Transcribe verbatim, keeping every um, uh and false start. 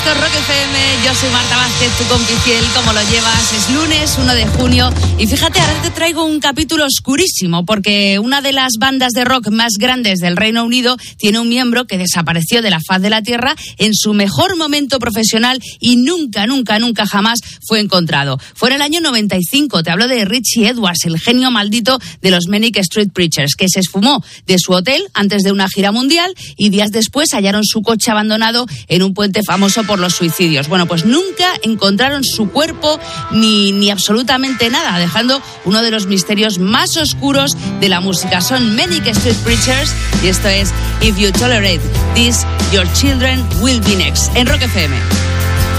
Esto es Rock F M, yo soy Marta Vázquez, tu compi fiel, ¿cómo lo llevas? Es lunes, uno de junio, y fíjate, ahora te traigo un capítulo oscurísimo, porque una de las bandas de rock más grandes del Reino Unido tiene un miembro que desapareció de la faz de la Tierra en su mejor momento profesional y nunca, nunca, nunca jamás fue encontrado. Fue en el año noventa y cinco, te hablo de Richie Edwards, el genio maldito de los Manic Street Preachers, que se esfumó de su hotel antes de una gira mundial y días después hallaron su coche abandonado en un puente famoso por los suicidios. Bueno, pues nunca encontraron su cuerpo ni, ni absolutamente nada, dejando uno de los misterios más oscuros de la música. Son Manic Street Preachers y esto es If You Tolerate This, Your Children Will Be Next, en Rock F M.